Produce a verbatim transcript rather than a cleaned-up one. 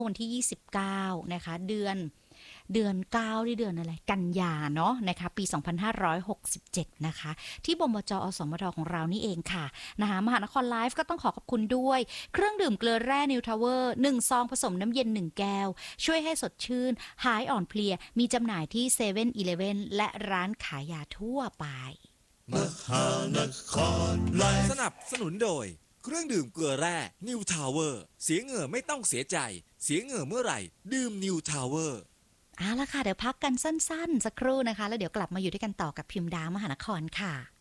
วันที่ยี่สิบเก้านะคะเดือนเดือนเก้าที่เดือนอะไรกันยาเนาะนะคะปีสองพันห้าร้อยหกสิบเจ็ดนะคะที่บมจอสมทของเรานี่เองค่ะนะคะมหานครไลฟ์ก็ต้องขอขอบคุณด้วยเครื่องดื่มเกลือแร่นิวทาวเวอร์หนึ่งซองผสมน้ำเย็นหนึ่งแก้วช่วยให้สดชื่นหายอ่อนเพลียมีจำหน่ายที่เซเว่นอีเลฟเว่นและร้านขายยาทั่วไปมหานครไลฟ์สนับสนุนโดยเครื่องดื่มเกลือแร่นิวทาวเวอร์เสียเหงื่อไม่ต้องเสียใจเสียเหงื่อเมื่อไหร่ดื่มนิวทาวเวอร์เอาละค่ะเดี๋ยวพักกันสั้นๆสักครู่นะคะแล้วเดี๋ยวกลับมาอยู่ด้วยกันต่อกับพิมพ์ดามหานครค่ะ